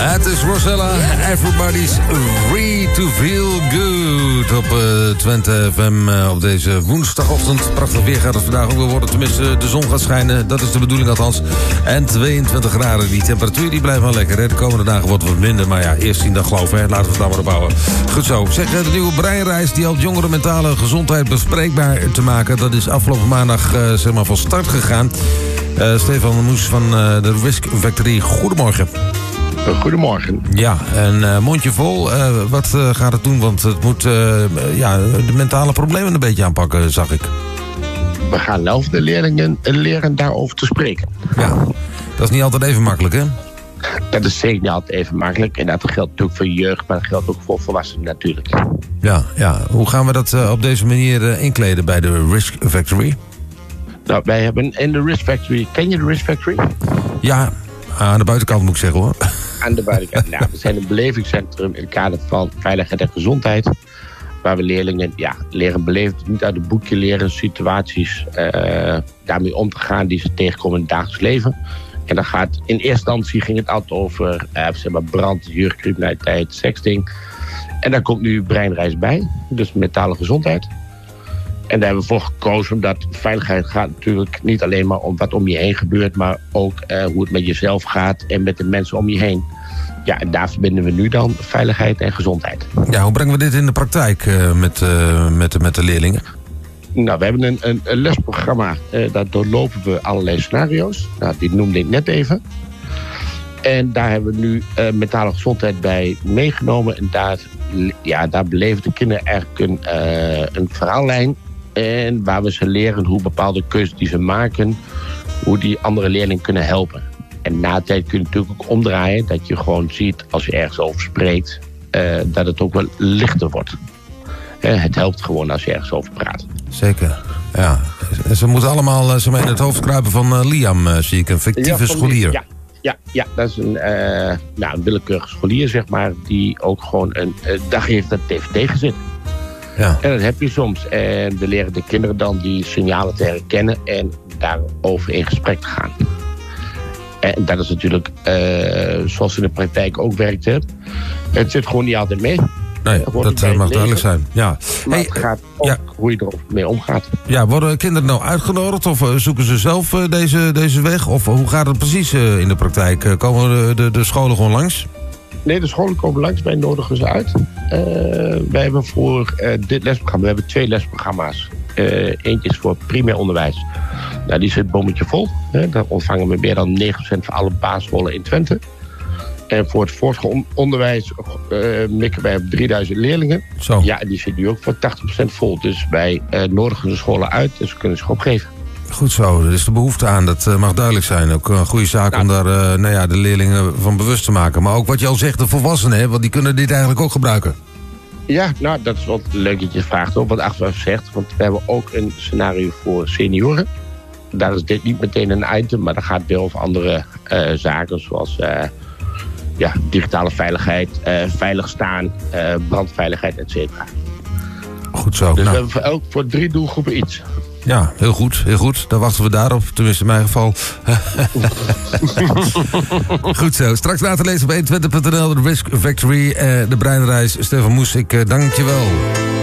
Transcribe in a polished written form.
Het is Rosella, Everybody's Free to Feel Good op Twente FM op deze woensdagochtend. Prachtig weer gaat het vandaag ook weer worden. Tenminste, de zon gaat schijnen. Dat is de bedoeling althans. En 22 graden. Die temperatuur die blijft wel lekker. Hè? De komende dagen wordt het wat minder. Maar ja, eerst zien dan geloven. Hè? Laten we het dan maar opbouwen. Goed zo. Zeg, de nieuwe breinreis die helpt jongeren mentale gezondheid bespreekbaar te maken. Dat is afgelopen maandag zeg maar van start gegaan. Stefan Moes van de Risk Factory. Goedemorgen. Goedemorgen. Ja, en mondje vol. Wat gaat het doen? Want het moet de mentale problemen een beetje aanpakken, zag ik. We gaan zelf de leerlingen leren daarover te spreken. Ja, dat is niet altijd even makkelijk, hè? Dat is zeker niet altijd even makkelijk. En dat geldt natuurlijk voor jeugd, maar dat geldt ook voor volwassenen natuurlijk. Ja. Hoe gaan we dat op deze manier inkleden bij de Risk Factory? Nou, wij hebben in de Risk Factory... Ken je de Risk Factory? Ja, aan de buitenkant moet ik zeggen, hoor. Aan de buitenkant. Nou, we zijn een belevingscentrum in het kader van veiligheid en gezondheid. Waar we leerlingen leren beleven. Niet uit het boekje leren, situaties daarmee om te gaan die ze tegenkomen in het dagelijks leven. En dan in eerste instantie ging het altijd over brand, jeugdcriminaliteit, sexting. En daar komt nu breinreis bij. Dus mentale gezondheid. En daar hebben we voor gekozen omdat veiligheid gaat natuurlijk niet alleen maar om wat om je heen gebeurt, maar ook hoe het met jezelf gaat en met de mensen om je heen. Ja, en daar verbinden we nu dan veiligheid en gezondheid. Ja, hoe brengen we dit in de praktijk met de leerlingen? Nou, we hebben een lesprogramma, daar doorlopen we allerlei scenario's. Nou, die noemde ik net even. En daar hebben we nu mentale gezondheid bij meegenomen. En daar beleven de kinderen eigenlijk een verhaallijn. En waar we ze leren hoe bepaalde keuzes die ze maken, hoe die andere leerlingen kunnen helpen. En na tijd kun je natuurlijk ook omdraaien. Dat je gewoon ziet, als je ergens over spreekt, dat het ook wel lichter wordt. Het helpt gewoon als je ergens over praat. Zeker, ja. Ze moeten allemaal in het hoofd kruipen van Liam, zie ik, een fictieve scholier. Ja, dat is een willekeurige scholier, zeg maar, die ook gewoon een dag heeft dat het even tegen zit. Ja. En dat heb je soms. En we leren de kinderen dan die signalen te herkennen en daarover in gesprek te gaan. En dat is natuurlijk, zoals in de praktijk ook werkt, hè. Het zit gewoon niet altijd mee. Nee, dat mag duidelijk zijn. Ja. Maar het gaat ook hoe je er mee omgaat. Ja, worden kinderen nou uitgenodigd of zoeken ze zelf deze weg? Of hoe gaat het precies in de praktijk? Komen de scholen gewoon langs? Nee, de scholen komen langs. Wij nodigen ze uit. Wij hebben voor dit lesprogramma, we hebben 2 lesprogramma's. Eentje is voor primair onderwijs. Nou, die zit bommetje vol. Daar ontvangen we meer dan 9% van alle basisscholen in Twente. En voor het voortgezet mikken wij op 3000 leerlingen. Zo. Ja, en die zit nu ook voor 80% vol. Dus wij nodigen de scholen uit en ze kunnen zich opgeven. Goed zo, er is de behoefte aan. Dat mag duidelijk zijn. Ook een goede zaak om daar de leerlingen van bewust te maken. Maar ook wat je al zegt, de volwassenen, hè, want die kunnen dit eigenlijk ook gebruiken. Ja, nou, dat is wel leuk dat je vraagt ook wat achteraf zegt. Want we hebben ook een scenario voor senioren. Daar is dit niet meteen een item, maar dat gaat weer over andere zaken zoals digitale veiligheid, veilig staan, brandveiligheid, et cetera. Goed zo. Dus we hebben voor 3 doelgroepen iets. Ja, heel goed, heel goed. Dan wachten we daarop, tenminste in mijn geval. Goed zo. Straks later lezen op 120.nl de Risk Factory, de breinreis. Stefan Moes, ik dank je wel.